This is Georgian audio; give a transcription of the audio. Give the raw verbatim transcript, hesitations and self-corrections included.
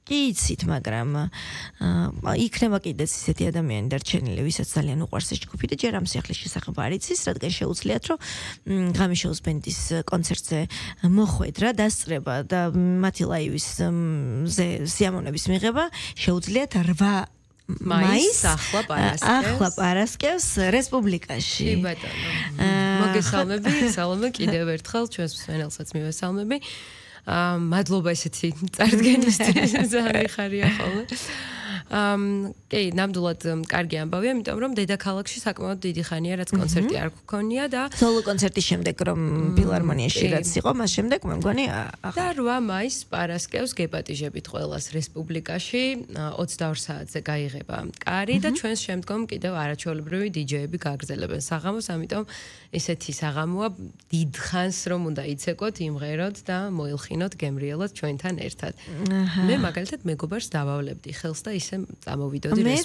კი იცით, მაგრამ იქნება კიდეც ისეთი ადამიანი დარჩენილი, ვისაც ძალიან უყვარს ეს ჯგუფი და ჯერ ამ სიახლის შესახებ არ იცის, რადგან შეუძლიათ, რომ ღამის შოუს ბენდის კონცერტზე მოხვედრა, დასწრება და მათი ლაივის სიამოვნების მიღება შეუძლიათ რვა მაისს ახლა პარასკევს ახლა პარასკევს რესპუბლიკაში. კი ბატონო. მოგესალმები, სალამი კიდევ ერთხელ ჩვენს მსმენელსაც მივესალმები. აა მადლობა ესეთი წარდგენისთვის, ძალიან ხარია ხოლმე. აა კი, ნამდვილად კარგი ამბავია, იმიტომ რომ დედაქალაქში საკმაოდ დიდი ხანია რაც კონცერტი არ გქონია და სოლო კონცერტის შემდეგ რომ ფილარმონიაში რაც იყო, მას შემდეგ მე მგონი და რვა მაისს პარასკევს გეპატიჟებით ყველას რესპუბლიკაში ოცდაორ საათზე გაიღება კარი და ჩვენს შემდგომ კიდევ არაჩვეულებრივი დიჯეები გააგრძელებენ საღამოს, ამიტომ ესეთი საღამოა დიდხანს რომ უნდა იცეკოთ, იმღეროთ და მოილხინოთ გემრიელოთ ჩვენთან ერთად. მე მაგალითად მეგობარს დავავლებდი ხელს და ისე წამოვიდოდი